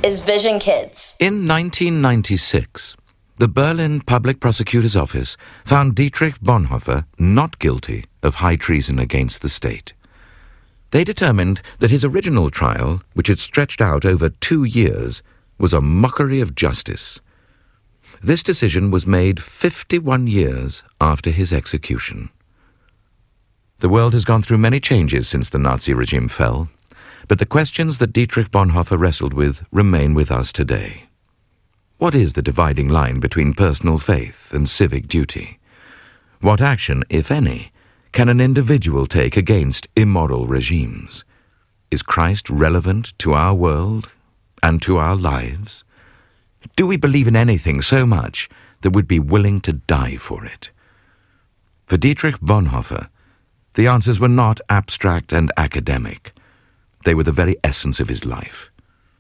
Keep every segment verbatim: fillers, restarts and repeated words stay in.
is Vision Kids. In nineteen ninety-six, the Berlin Public Prosecutor's Office found Dietrich Bonhoeffer not guilty of high treason against the state. They determined that his original trial, which had stretched out over two years, was a mockery of justice. This decision was made fifty-one years after his execution. The world has gone through many changes since the Nazi regime fell, but the questions that Dietrich Bonhoeffer wrestled with remain with us today. What is the dividing line between personal faith and civic duty? What action, if any, can an individual take against immoral regimes? Is Christ relevant to our world and to our lives? Do we believe in anything so much that we'd be willing to die for it? For Dietrich Bonhoeffer, the answers were not abstract and academic. They were the very essence of his life.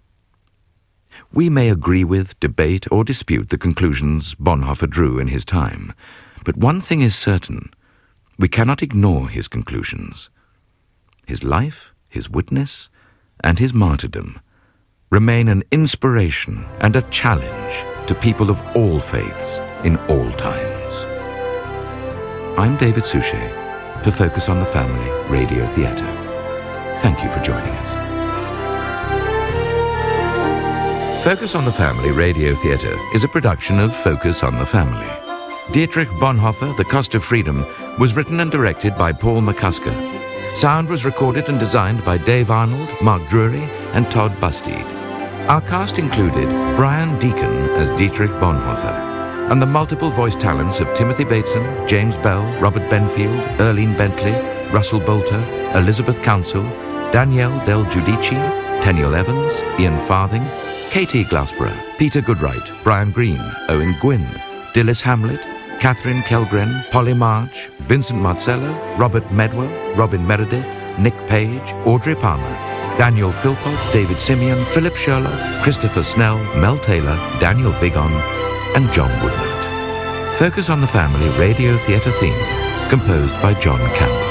We may agree with, debate, or dispute the conclusions Bonhoeffer drew in his time, but one thing is certain: we cannot ignore his conclusions. His life, his witness, and his martyrdom remain an inspiration and a challenge to people of all faiths in all times. I'm David Suchet for Focus on the Family Radio Theatre. Thank you for joining us. Focus on the Family Radio Theatre is a production of Focus on the Family. Dietrich Bonhoeffer, The Cost of Freedom, was written and directed by Paul McCusker. Sound was recorded and designed by Dave Arnold, Mark Drury, and Todd Bustede. Our cast included Brian Deacon as Dietrich Bonhoeffer, and the multiple voice talents of Timothy Bateson, James Bell, Robert Benfield, Erlene Bentley, Russell Bolter, Elizabeth Council, Danielle Del Giudici, Tenniel Evans, Ian Farthing, Katie Glassborough, Peter Goodright, Brian Green, Owen Gwynn, Dilys Hamlet, Catherine Kellgren, Polly March, Vincent Marcello, Robert Medwell, Robin Meredith, Nick Page, Audrey Palmer, Daniel Philpott, David Simeon, Philip Sherlock, Christopher Snell, Mel Taylor, Daniel Vigon, and John Woodmont. Focus on the Family Radio Theatre theme, composed by John Campbell.